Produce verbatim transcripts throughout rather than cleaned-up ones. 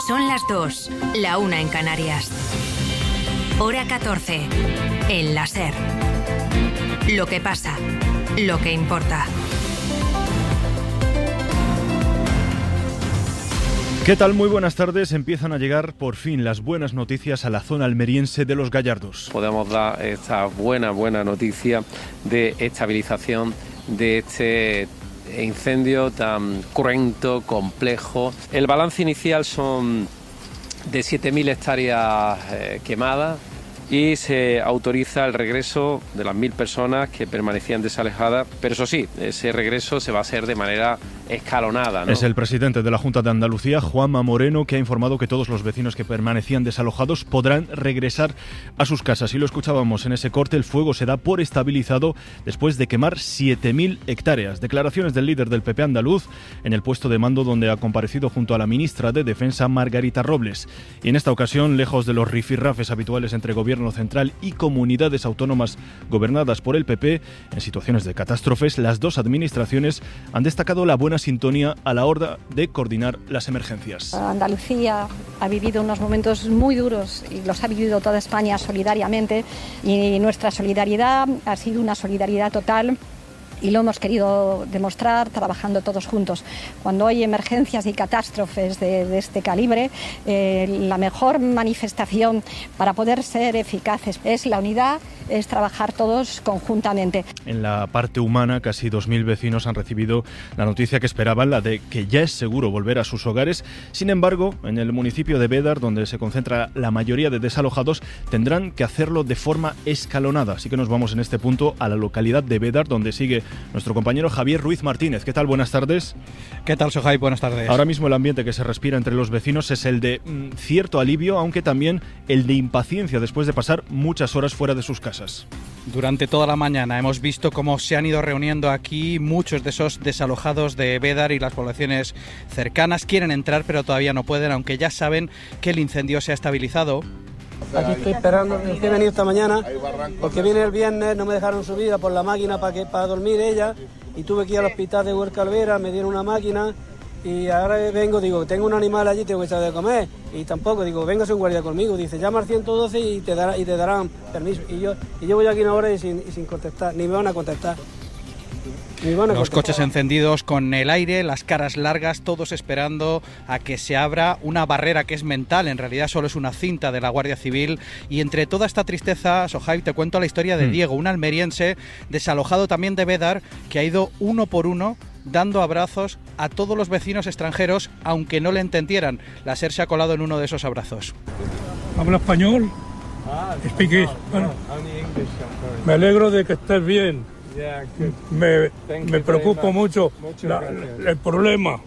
Son las dos, la una en Canarias. Hora catorce, en la SER. Lo que pasa, lo que importa. ¿Qué tal? Muy buenas tardes. Empiezan a llegar por fin las buenas noticias a la zona almeriense de Los Gallardos. Podemos dar esta buena, buena noticia de estabilización de este incendio tan cruento, complejo. El balance inicial son de siete mil hectáreas eh, quemadas y se autoriza el regreso de las mil personas que permanecían desalojadas, pero eso sí, ese regreso se va a hacer de manera escalonada, ¿no? Es el presidente de la Junta de Andalucía, Juanma Moreno, que ha informado que todos los vecinos que permanecían desalojados podrán regresar a sus casas. Y lo escuchábamos en ese corte, el fuego se da por estabilizado después de quemar siete mil hectáreas. Declaraciones del líder del P P andaluz en el puesto de mando donde ha comparecido junto a la ministra de Defensa, Margarita Robles. Y en esta ocasión, lejos de los rifirrafes habituales entre gobierno central y comunidades autónomas gobernadas por el P P, en situaciones de catástrofes, las dos administraciones han destacado la buena sintonía a la hora de coordinar las emergencias. Andalucía ha vivido unos momentos muy duros y los ha vivido toda España solidariamente, y nuestra solidaridad ha sido una solidaridad total. Y lo hemos querido demostrar trabajando todos juntos. Cuando hay emergencias y catástrofes de, de este calibre, eh, la mejor manifestación para poder ser eficaces es la unidad, es trabajar todos conjuntamente. En la parte humana, casi dos mil vecinos han recibido la noticia que esperaban, la de que ya es seguro volver a sus hogares. Sin embargo, en el municipio de Bédar, donde se concentra la mayoría de desalojados, tendrán que hacerlo de forma escalonada. Así que nos vamos en este punto a la localidad de Bédar, donde sigue nuestro compañero Javier Ruiz Martínez. ¿Qué tal? Buenas tardes. ¿Qué tal, Sohai? Buenas tardes. Ahora mismo el ambiente que se respira entre los vecinos es el de mm, cierto alivio, aunque también el de impaciencia después de pasar muchas horas fuera de sus casas. Durante toda la mañana hemos visto cómo se han ido reuniendo aquí muchos de esos desalojados de Bédar y las poblaciones cercanas. Quieren entrar, pero todavía no pueden, aunque ya saben que el incendio se ha estabilizado. Aquí estoy esperando, he venido esta mañana porque vine el viernes, no me dejaron subir por la máquina para que para dormir ella, y tuve que ir al hospital de Huerca Alvera, me dieron una máquina y ahora vengo, digo, tengo un animal allí, tengo que echar de comer, y tampoco, digo, véngase un guardia conmigo, dice, llama al ciento doce y te, dará, y te darán permiso, y yo, y yo voy aquí una hora y sin, y sin contestar, ni me van a contestar. Los coches encendidos con el aire, las caras largas, todos esperando a que se abra una barrera que es mental, en realidad solo es una cinta de la Guardia Civil. Y entre toda esta tristeza, Sohai, te cuento la historia de mm. Diego, un almeriense desalojado también de Bédar, que ha ido uno por uno dando abrazos a todos los vecinos extranjeros, aunque no le entendieran. La SER se ha colado en uno de esos abrazos. ¿Habla español? Speak. Bueno, me alegro de que estés bien. Me, me preocupa mucho la, el problema.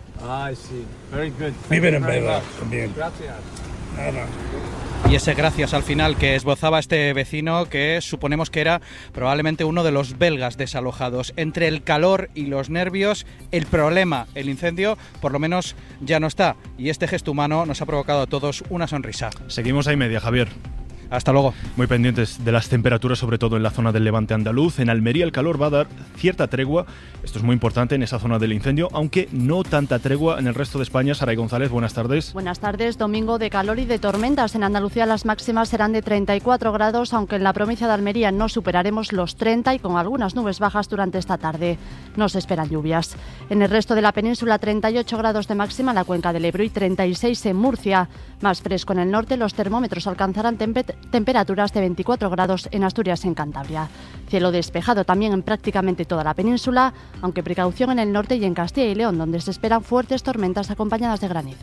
Viven en Bédar también. Nada. Y ese gracias al final que esbozaba este vecino, que suponemos que era probablemente uno de los belgas desalojados. Entre el calor y los nervios, el problema, el incendio, por lo menos ya no está. Y este gesto humano nos ha provocado a todos una sonrisa. Seguimos ahí media, Javier. Hasta luego. Muy pendientes de las temperaturas, sobre todo en la zona del levante andaluz. En Almería el calor va a dar cierta tregua. Esto es muy importante en esa zona del incendio, aunque no tanta tregua en el resto de España. Saray González, buenas tardes. Buenas tardes. Domingo de calor y de tormentas. En Andalucía las máximas serán de treinta y cuatro grados, aunque en la provincia de Almería no superaremos los treinta y con algunas nubes bajas durante esta tarde. No se esperan lluvias. En el resto de la península, treinta y ocho grados de máxima en la cuenca del Ebro y treinta y seis en Murcia. Más fresco en el norte, los termómetros alcanzarán tempe- temperaturas de veinticuatro grados en Asturias y en Cantabria. Cielo despejado también en prácticamente toda la península, aunque precaución en el norte y en Castilla y León, donde se esperan fuertes tormentas acompañadas de granizo.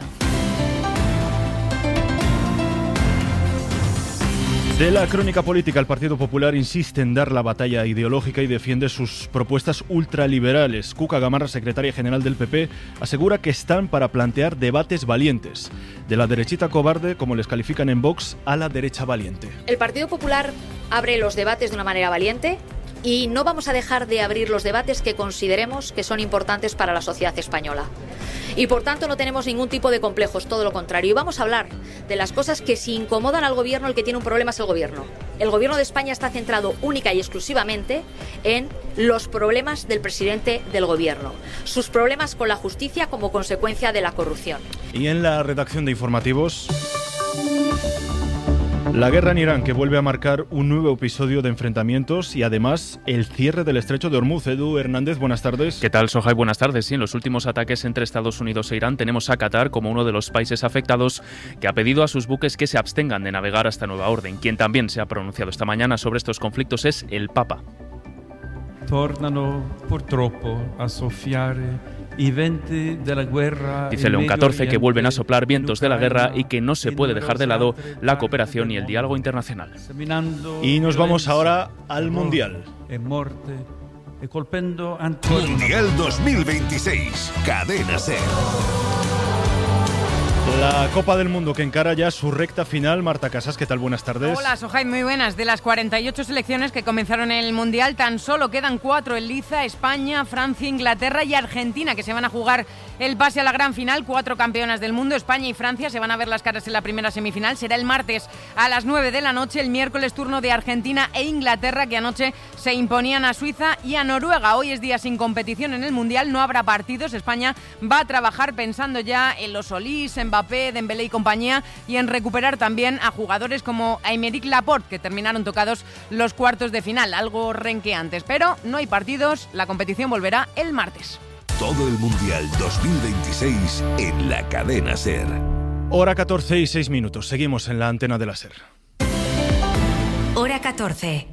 De la crónica política, el Partido Popular insiste en dar la batalla ideológica y defiende sus propuestas ultraliberales. Cuca Gamarra, secretaria general del P P, asegura que están para plantear debates valientes. De la derechita cobarde, como les califican en Vox, a la derecha valiente. El Partido Popular abre los debates de una manera valiente y no vamos a dejar de abrir los debates que consideremos que son importantes para la sociedad española. Y por tanto no tenemos ningún tipo de complejos, todo lo contrario. Y vamos a hablar de las cosas que si incomodan al gobierno, el que tiene un problema es el gobierno. El gobierno de España está centrado única y exclusivamente en los problemas del presidente del gobierno, sus problemas con la justicia como consecuencia de la corrupción. Y en la redacción de informativos, la guerra en Irán, que vuelve a marcar un nuevo episodio de enfrentamientos y además el cierre del estrecho de Hormuz. Edu Hernández, buenas tardes. ¿Qué tal, Sohai? Buenas tardes. Sí, en los últimos ataques entre Estados Unidos e Irán tenemos a Qatar como uno de los países afectados, que ha pedido a sus buques que se abstengan de navegar hasta nueva orden. Quien también se ha pronunciado esta mañana sobre estos conflictos es el Papa. Tornano purtroppo a soffiare i venti della guerra. Dice León catorce que vuelven a soplar vientos de la guerra y que no se puede dejar de lado la cooperación y el diálogo internacional. Y nos vamos ahora al Mundial. Mundial dos mil veintiséis, Cadena SER. La Copa del Mundo que encara ya su recta final. Marta Casas, ¿qué tal? Buenas tardes. Hola, Sohai, muy buenas. De las cuarenta y ocho selecciones que comenzaron el Mundial, tan solo quedan cuatro en liza: España, Francia, Inglaterra y Argentina, que se van a jugar el pase a la gran final. Cuatro campeonas del mundo, España y Francia, se van a ver las caras en la primera semifinal. Será el martes a las nueve de la noche. El miércoles turno de Argentina e Inglaterra, que anoche se imponían a Suiza y a Noruega. Hoy es día sin competición en el Mundial, no habrá partidos. España va a trabajar pensando ya en los Solís, en Mbappé, Dembélé y compañía, y en recuperar también a jugadores como Aymeric Laporte, que terminaron tocados los cuartos de final, algo renqueantes. Pero no hay partidos, la competición volverá el martes. Todo el Mundial dos mil veintiséis en la Cadena SER. Hora catorce y seis minutos. Seguimos en la antena de la SER. Hora catorce.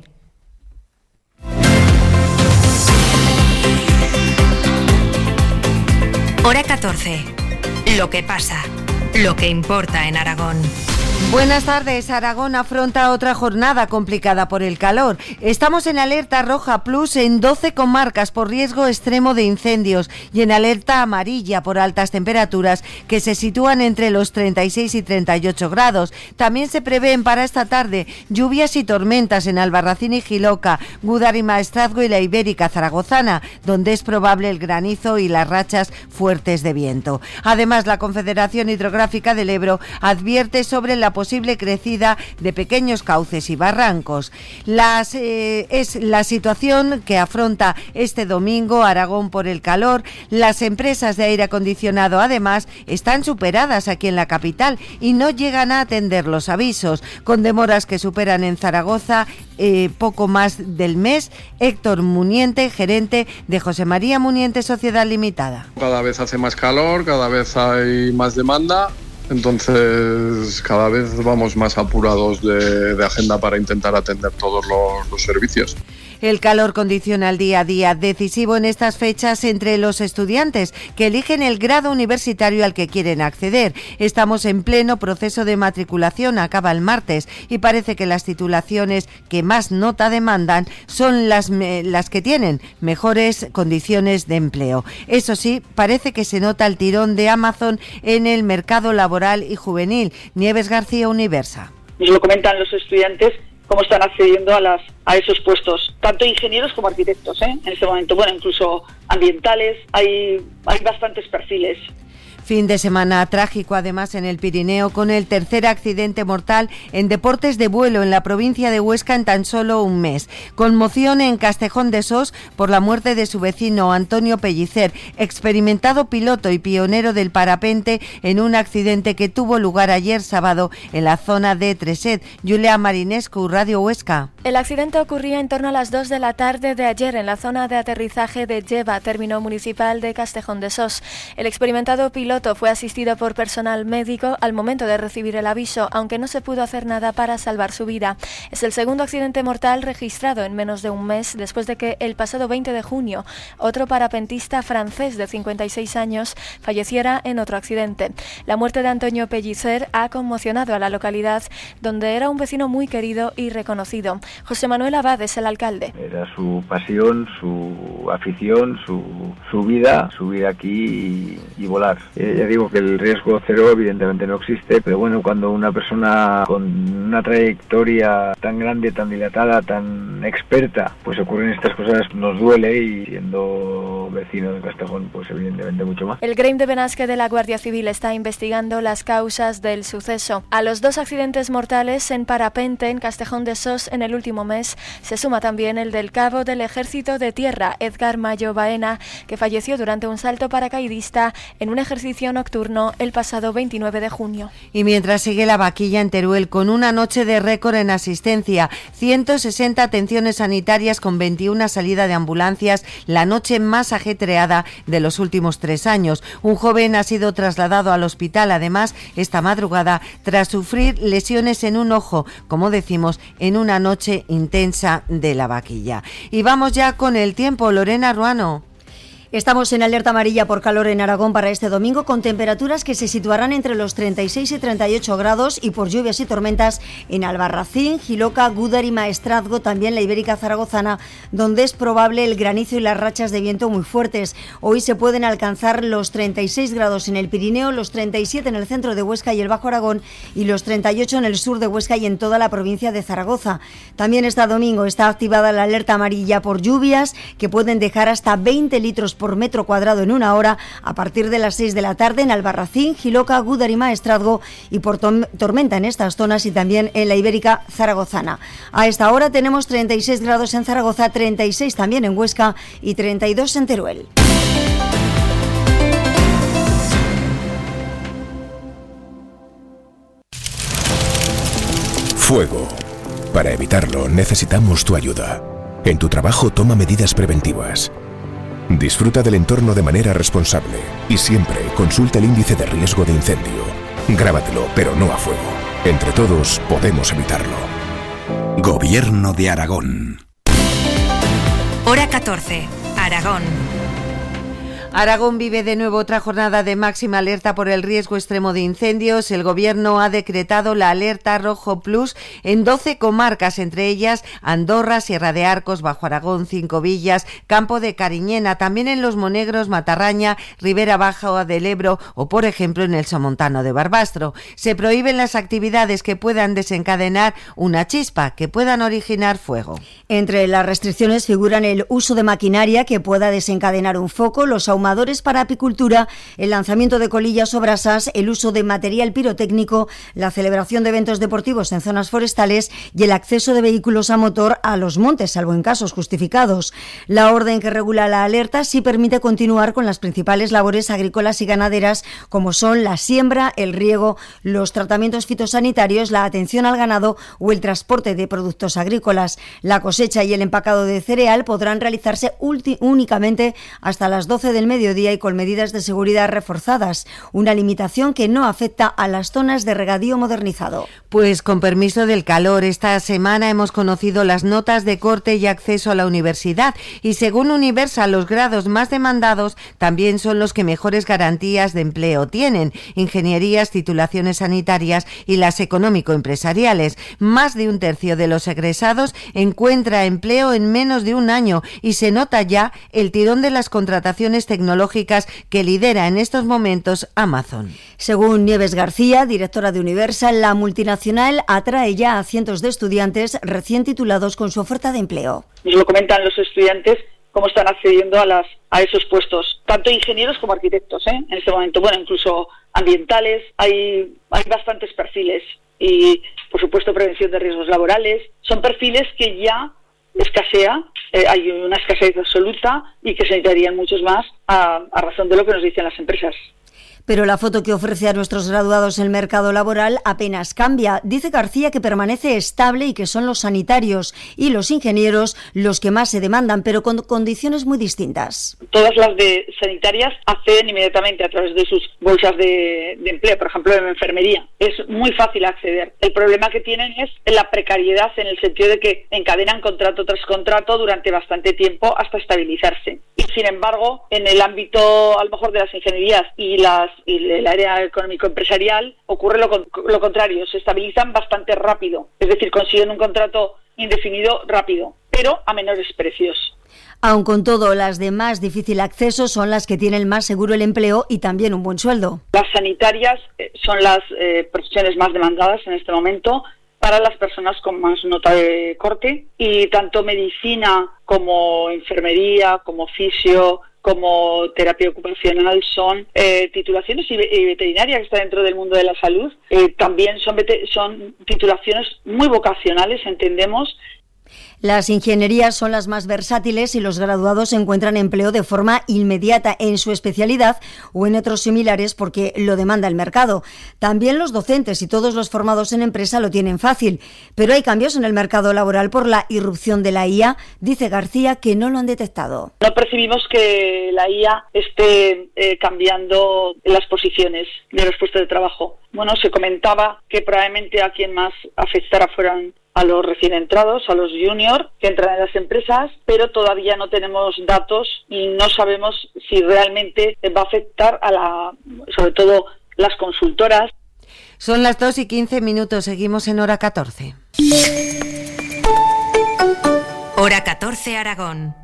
Hora catorce. Lo que pasa. Lo que importa en Aragón. Buenas tardes. Aragón afronta otra jornada complicada por el calor. Estamos en alerta roja plus en doce comarcas por riesgo extremo de incendios y en alerta amarilla por altas temperaturas que se sitúan entre los treinta y seis y treinta y ocho grados. También se prevén para esta tarde lluvias y tormentas en Albarracín y Jiloca, Gúdar y Maestrazgo y la Ibérica zaragozana, donde es probable el granizo y las rachas fuertes de viento. Además, la Confederación Hidrográfica del Ebro advierte sobre la posible crecida de pequeños cauces y barrancos. Las, eh, es la situación que afronta este domingo Aragón por el calor. Las empresas de aire acondicionado, además, están superadas aquí en la capital y no llegan a atender los avisos, con demoras que superan en Zaragoza eh, poco más del mes. Héctor Muniente, gerente de José María Muniente Sociedad Limitada. Cada vez hace más calor, cada vez hay más demanda. Entonces cada vez vamos más apurados de, de agenda para intentar atender todos los, los servicios. El calor condiciona el día a día, decisivo en estas fechas entre los estudiantes que eligen el grado universitario al que quieren acceder. Estamos en pleno proceso de matriculación, acaba el martes, y parece que las titulaciones que más nota demandan son las, las que tienen mejores condiciones de empleo. Eso sí, parece que se nota el tirón de Amazon en el mercado laboral y juvenil. Nieves García, Universa. Nos lo comentan los estudiantes, cómo están accediendo a las a esos puestos, tanto ingenieros como arquitectos, ¿eh? En este momento, bueno, incluso ambientales, hay, hay bastantes perfiles. Fin de semana trágico, además, en el Pirineo, con el tercer accidente mortal en deportes de vuelo en la provincia de Huesca en tan solo un mes. Conmoción en Castejón de Sos por la muerte de su vecino Antonio Pellicer, experimentado piloto y pionero del parapente, en un accidente que tuvo lugar ayer sábado en la zona de Treset. Julia Marinescu, Radio Huesca. El accidente ocurría en torno a las dos de la tarde de ayer en la zona de aterrizaje de Lleva, término municipal de Castejón de Sos. El experimentado piloto fue asistido por personal médico al momento de recibir el aviso, aunque no se pudo hacer nada para salvar su vida. Es el segundo accidente mortal registrado en menos de un mes, después de que el pasado veinte de junio otro parapentista francés de cincuenta y seis años falleciera en otro accidente. La muerte de Antonio Pellicer ha conmocionado a la localidad, donde era un vecino muy querido y reconocido. José Manuel Abad es el alcalde. Era su pasión, su afición, su, su vida, subir aquí y, y volar. Ya digo que el riesgo cero evidentemente no existe, pero bueno, cuando una persona con una trayectoria tan grande, tan dilatada, tan experta, pues ocurren estas cosas, nos duele, y siendo como vecino de Castejón, pues evidentemente mucho más. El Gremi de Benasque de la Guardia Civil está investigando las causas del suceso. A los dos accidentes mortales en parapente en Castejón de Sos en el último mes se suma también el del cabo del Ejército de Tierra, Edgar Mayo Baena, que falleció durante un salto paracaidista en un ejercicio nocturno el pasado veintinueve de junio. Y mientras sigue la vaquilla en Teruel con una noche de récord en asistencia, ciento sesenta atenciones sanitarias con veintiuna salidas de ambulancias, la noche más ajetreada de los últimos tres años. Un joven ha sido trasladado al hospital, además, esta madrugada, tras sufrir lesiones en un ojo, como decimos, en una noche intensa de la vaquilla. Y vamos ya con el tiempo, Lorena Ruano. Estamos en alerta amarilla por calor en Aragón para este domingo, con temperaturas que se situarán entre los treinta y seis y treinta y ocho grados, y por lluvias y tormentas en Albarracín, Jiloca, Gúdar y Maestrazgo, también la Ibérica Zaragozana, donde es probable el granizo y las rachas de viento muy fuertes. Hoy se pueden alcanzar los treinta y seis grados en el Pirineo, los treinta y siete en el centro de Huesca y el Bajo Aragón, y los treinta y ocho en el sur de Huesca y en toda la provincia de Zaragoza. También este domingo está activada la alerta amarilla por lluvias, que pueden dejar hasta veinte litros por por metro cuadrado en una hora a partir de las seis de la tarde en Albarracín, Jiloca, Gúdar y Maestrazgo, y por tormenta en estas zonas y también en la Ibérica Zaragozana. A esta hora tenemos treinta y seis grados en Zaragoza, treinta y seis también en Huesca y treinta y dos en Teruel. Fuego. Para evitarlo necesitamos tu ayuda. En tu trabajo toma medidas preventivas. Disfruta del entorno de manera responsable y siempre consulta el índice de riesgo de incendio. Grábatelo, pero no a fuego. Entre todos podemos evitarlo. Gobierno de Aragón. Hora catorce. Aragón. Aragón vive de nuevo otra jornada de máxima alerta por el riesgo extremo de incendios. El Gobierno ha decretado la alerta rojo plus en doce comarcas, entre ellas Andorra, Sierra de Arcos, Bajo Aragón, Cinco Villas, Campo de Cariñena, también en Los Monegros, Matarraña, Ribera Baja del Ebro o, por ejemplo, en el Somontano de Barbastro. Se prohíben las actividades que puedan desencadenar una chispa, que puedan originar fuego. Entre las restricciones figuran el uso de maquinaria que pueda desencadenar un foco, los ahumadores para apicultura, el lanzamiento de colillas o brasas, el uso de material pirotécnico, la celebración de eventos deportivos en zonas forestales y el acceso de vehículos a motor a los montes, salvo en casos justificados. La orden que regula la alerta sí permite continuar con las principales labores agrícolas y ganaderas, como son la siembra, el riego, los tratamientos fitosanitarios, la atención al ganado o el transporte de productos agrícolas. La cosecha y el empacado de cereal podrán realizarse únicamente hasta las doce del mediodía y con medidas de seguridad reforzadas, una limitación que no afecta a las zonas de regadío modernizado. Pues con permiso del calor, esta semana hemos conocido las notas de corte y acceso a la universidad, y según Universal, los grados más demandados también son los que mejores garantías de empleo tienen: ingenierías, titulaciones sanitarias y las económico-empresariales. Más de un tercio de los egresados encuentra empleo en menos de un año, y se nota ya el tirón de las contrataciones tecnológicas que lidera en estos momentos Amazon. Según Nieves García, directora de Universal, la multinacional atrae ya a cientos de estudiantes recién titulados con su oferta de empleo. Nos lo comentan los estudiantes cómo están accediendo a las a esos puestos, tanto ingenieros como arquitectos, ¿eh? En este momento, bueno, incluso ambientales, hay, hay bastantes perfiles y, por supuesto, prevención de riesgos laborales. Son perfiles que ya escasea, eh, hay una escasez absoluta y que se necesitarían muchos más a, a razón de lo que nos dicen las empresas. Pero la foto que ofrece a nuestros graduados en el mercado laboral apenas cambia. Dice García que permanece estable y que son los sanitarios y los ingenieros los que más se demandan, pero con condiciones muy distintas. Todas las de sanitarias acceden inmediatamente a través de sus bolsas de, de empleo, por ejemplo, en enfermería. Es muy fácil acceder. El problema que tienen es la precariedad, en el sentido de que encadenan contrato tras contrato durante bastante tiempo hasta estabilizarse. Y sin embargo, en el ámbito a lo mejor de las ingenierías y las y el área económico-empresarial ocurre lo, lo contrario, se estabilizan bastante rápido, es decir, consiguen un contrato indefinido rápido, pero a menores precios. Aun con todo, las de más difícil acceso son las que tienen más seguro el empleo y también un buen sueldo. Las sanitarias son las eh, profesiones más demandadas en este momento para las personas con más nota de corte, y tanto medicina como enfermería, como fisio, como terapia ocupacional son eh, titulaciones y, y veterinaria, que está dentro del mundo de la salud. Eh, también son, son titulaciones muy vocacionales, entendemos. Las ingenierías son las más versátiles y los graduados encuentran empleo de forma inmediata en su especialidad o en otros similares porque lo demanda el mercado. También los docentes y todos los formados en empresa lo tienen fácil, pero hay cambios en el mercado laboral por la irrupción de la I A. Dice García que no lo han detectado. No percibimos que la I A esté eh, cambiando las posiciones de los puestos de trabajo. Bueno, se comentaba que probablemente a quien más afectara fueran a los recién entrados, a los juniors que entran en las empresas, pero todavía no tenemos datos y no sabemos si realmente va a afectar a la, sobre todo las consultoras. Son las dos y quince minutos, seguimos en Hora catorce. Hora catorce Aragón.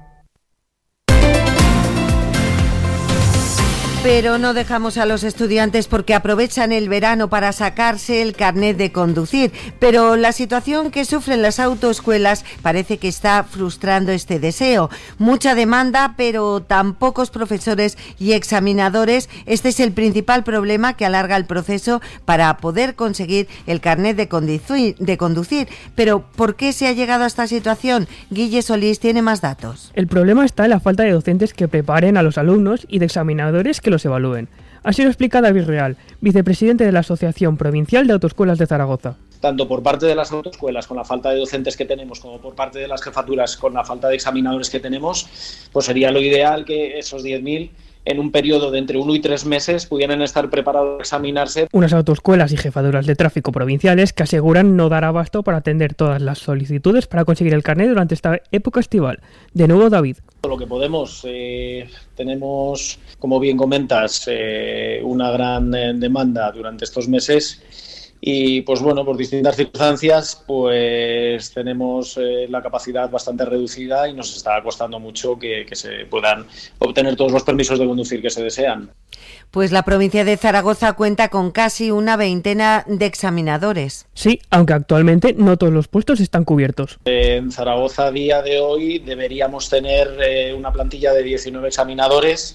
Pero no dejamos a los estudiantes porque aprovechan el verano para sacarse el carnet de conducir. Pero la situación que sufren las autoescuelas parece que está frustrando este deseo. Mucha demanda, pero tan pocos profesores y examinadores. Este es el principal problema que alarga el proceso para poder conseguir el carnet de conducir. De conducir. Pero ¿por qué se ha llegado a esta situación? Guille Solís tiene más datos. El problema está en la falta de docentes que preparen a los alumnos y de examinadores que los evalúen. Así lo explica David Real, vicepresidente de la Asociación Provincial de Autoescuelas de Zaragoza. Tanto por parte de las autoescuelas, con la falta de docentes que tenemos, como por parte de las jefaturas, con la falta de examinadores que tenemos, pues sería lo ideal que esos diez mil en un periodo de entre uno y tres meses pudieran estar preparados a examinarse. Unas autoescuelas y jefaturas de tráfico provinciales que aseguran no dar abasto para atender todas las solicitudes para conseguir el carnet durante esta época estival. De nuevo, David. Lo que podemos, eh, tenemos, como bien comentas, eh, una gran eh, demanda durante estos meses. Y pues bueno, por distintas circunstancias, pues tenemos eh, la capacidad bastante reducida y nos está costando mucho que, que se puedan obtener todos los permisos de conducir que se desean. Pues la provincia de Zaragoza cuenta con casi una veintena de examinadores. Sí, aunque actualmente no todos los puestos están cubiertos. En Zaragoza a día de hoy deberíamos tener eh, una plantilla de diecinueve examinadores,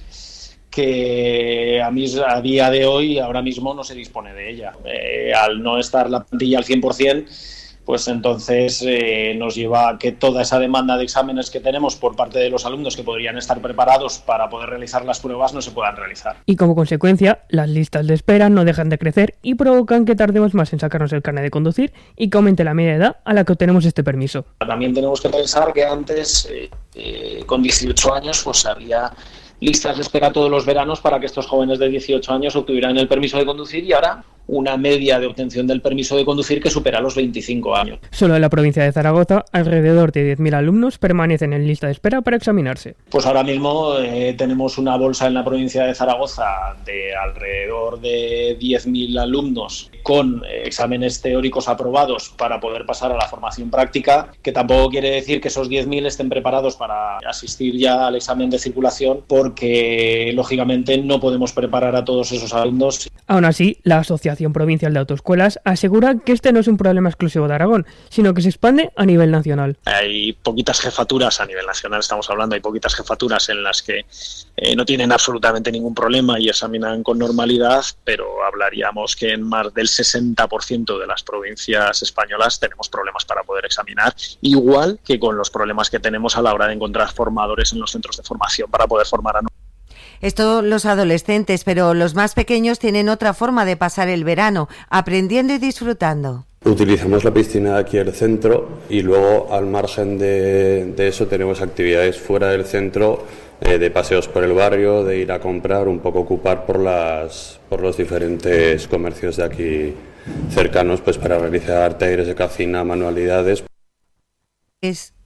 que a, mí, a día de hoy, ahora mismo, no se dispone de ella. Eh, al no estar la plantilla al cien por ciento, pues entonces eh, nos lleva a que toda esa demanda de exámenes que tenemos por parte de los alumnos que podrían estar preparados para poder realizar las pruebas no se puedan realizar. Y como consecuencia, las listas de espera no dejan de crecer y provocan que tardemos más en sacarnos el carnet de conducir y que aumente la media de edad a la que obtenemos este permiso. También tenemos que pensar que antes, eh, eh, con dieciocho años, pues había listas de espera todos los veranos para que estos jóvenes de dieciocho años obtuvieran el permiso de conducir y ahora una media de obtención del permiso de conducir que supera los veinticinco años. Solo en la provincia de Zaragoza, alrededor de diez mil alumnos permanecen en lista de espera para examinarse. Pues ahora mismo eh, tenemos una bolsa en la provincia de Zaragoza de alrededor de diez mil alumnos con eh, exámenes teóricos aprobados para poder pasar a la formación práctica, que tampoco quiere decir que esos diez mil estén preparados para asistir ya al examen de circulación, porque lógicamente no podemos preparar a todos esos alumnos. Aún así, la Asociación Provincial de Autoescuelas asegura que este no es un problema exclusivo de Aragón, sino que se expande a nivel nacional. Hay poquitas jefaturas a nivel nacional, estamos hablando, hay poquitas jefaturas en las que eh, no tienen absolutamente ningún problema y examinan con normalidad, pero hablaríamos que en más del sesenta por ciento de las provincias españolas tenemos problemas para poder examinar, igual que con los problemas que tenemos a la hora de encontrar formadores en los centros de formación para poder formar a nosotros. Esto los adolescentes, pero los más pequeños tienen otra forma de pasar el verano, aprendiendo y disfrutando. Utilizamos la piscina aquí en el centro y luego al margen de, de eso tenemos actividades fuera del centro, eh, de paseos por el barrio, de ir a comprar, un poco ocupar por, las, por los diferentes comercios de aquí cercanos, pues para realizar talleres de cocina, manualidades. Es